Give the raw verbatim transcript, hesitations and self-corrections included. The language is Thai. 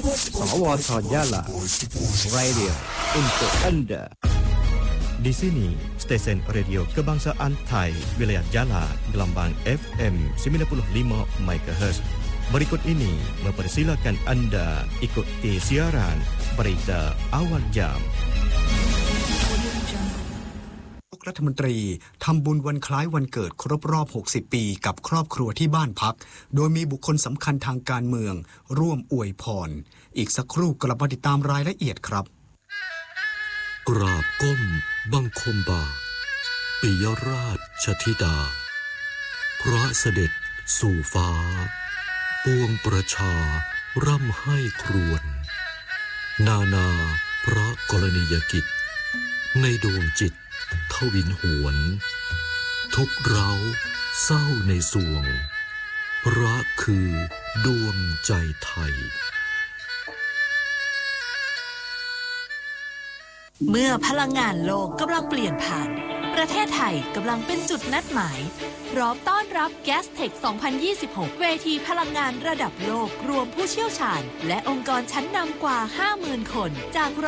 สวทYala Radio untuk Anda. Di sini stesen radio kebangsaan Thai wilayah Jala gelombang F M sembilan puluh lima megahertz. Berikut ini mempersilakan Anda ikuti siaran berita awal jam. รัฐมนตรีทำบุญวันคล้ายวันเกิดครบรอบหกสิบปีกับครอบครัวที่บ้านพักโดยมีบุคคลสำคัญทางการเมืองร่วมอวยพรอีกสักครู่กลับมาติดตามรายละเอียดครับกราบก้มบังคมบาทปิยราชธิดาพระเสด็จสู่ฟ้าปวงประชาร่ำให้ครวญนานาพระกรณียกิจในดวงจิตทวินหวนทุกเร้าเศร้าในสวงรักคือดวงใจไทยเมื่อพลังงานโลกกำลังเปลี่ยนผ่านประเทศไทยกำลังเป็นจุดนัดหมายพร้อมต้อนรับ Gastech สองพันยี่สิบหก เวทีพลังงานระดับโลกรวมผู้เชี่ยวชาญและองค์กรชั้นนำกว่า ห้าหมื่น คนจาก